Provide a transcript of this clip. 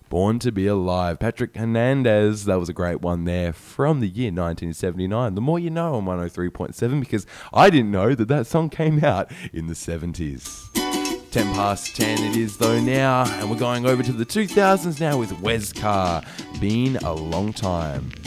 Born to Be Alive. Patrick Hernandez, that was a great one there from the year 1979. The more you know on 103.7, because I didn't know that that song came out in the 70s. 10 past 10 it is though now, and we're going over to the 2000s now with Wes Carr, Been a Long Time.